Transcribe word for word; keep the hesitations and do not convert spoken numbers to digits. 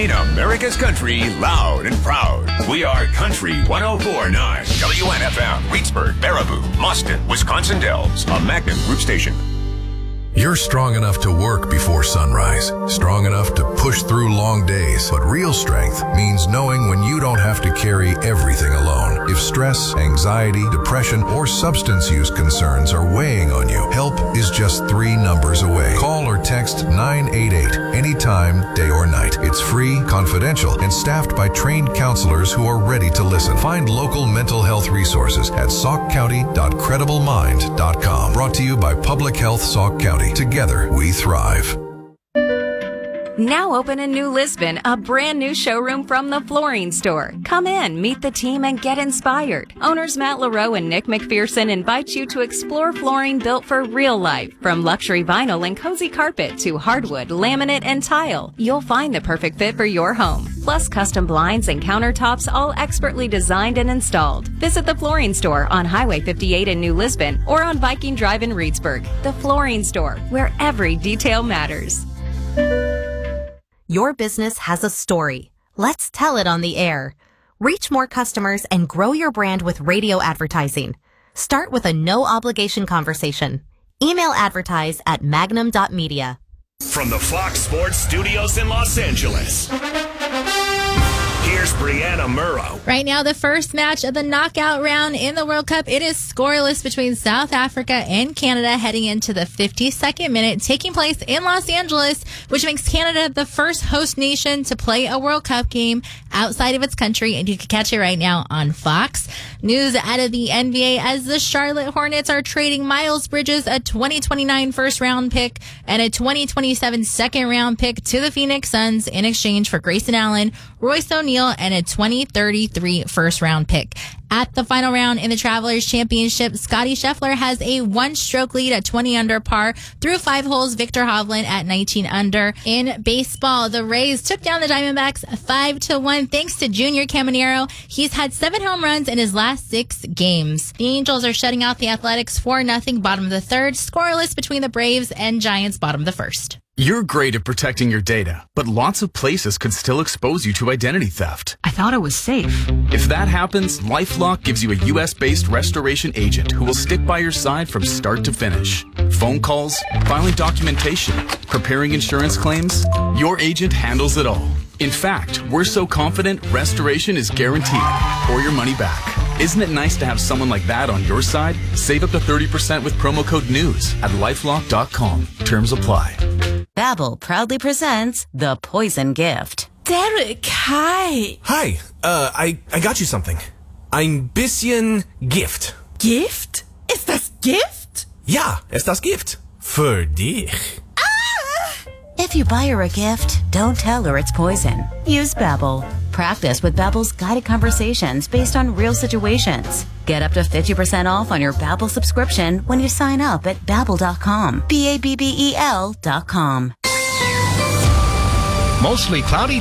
Playing America's country loud and proud. We are Country one oh four point nine. W N F M, Reedsburg, Baraboo, Boston, Wisconsin Dells. A Magnum Group station. You're strong enough to work before sunrise, strong enough to push through long days. But real strength means knowing when you don't have to carry everything alone. If stress, anxiety, depression, or substance use concerns are weighing on you, help is just three numbers away. Call or text nine eight eight anytime, day or night. It's free, confidential, and staffed by trained counselors who are ready to listen. Find local mental health resources at sauk county dot credible mind dot com. Brought to you by Public Health Sauk County. Together, we thrive. Now open in New Lisbon, a brand new showroom from the Flooring Store. Come in, meet the team, and get inspired. Owners Matt LaRoe and Nick McPherson invite you to explore flooring built for real life. From luxury vinyl and cozy carpet to hardwood, laminate, and tile, you'll find the perfect fit for your home. Plus custom blinds and countertops, all expertly designed and installed. Visit the Flooring Store on Highway fifty-eight in New Lisbon or on Viking Drive in Reedsburg. The Flooring Store, where every detail matters. Your business has a story. Let's tell it on the air. Reach more customers and grow your brand with radio advertising. Start with a no-obligation conversation. Email advertise at magnum dot media. From the Fox Sports Studios in Los Angeles, here's Brianna Murrow. Right now, the first match of the knockout round in the World Cup, it is scoreless between South Africa and Canada heading into the fifty-second minute, taking place in Los Angeles, which makes Canada the first host nation to play a World Cup game outside of its country, and you can catch it right now on Fox. News out of the N B A as the Charlotte Hornets are trading Miles Bridges, a twenty twenty-nine first round pick, and a twenty twenty-seven second round pick to the Phoenix Suns in exchange for Grayson Allen, Royce O'Neal, and a twenty thirty-three first round pick. At the final round in the Travelers Championship, Scottie Scheffler has a one-stroke lead at twenty under par through five holes. Victor Hovland at nineteen under. In baseball, the Rays took down the Diamondbacks five to one thanks to Junior Caminero. He's had seven home runs in his last six games. The Angels are shutting out the Athletics four nothing bottom of the third. Scoreless between the Braves and Giants bottom of the first. You're great at protecting your data, but lots of places could still expose you to identity theft. I thought it was safe. If that happens, LifeLock gives you a U S-based restoration agent who will stick by your side from start to finish. Phone calls, filing documentation, preparing insurance claims, your agent handles it all. In fact, we're so confident restoration is guaranteed or your money back. Isn't it nice to have someone like that on your side? Save up to thirty percent with promo code NEWS at lifelock dot com. Terms apply. Babbel proudly presents The Poison Gift. Derek, hi. Hi, uh, I, I got you something. Ein bisschen Gift. Gift? Ist das Gift? Ja, ist das Gift. Für dich. If you buy her a gift, don't tell her it's poison. Use Babbel. Practice with Babbel's guided conversations based on real situations. Get up to fifty percent off on your Babbel subscription when you sign up at babbel dot com. B A B B E L dot com. Mostly cloudy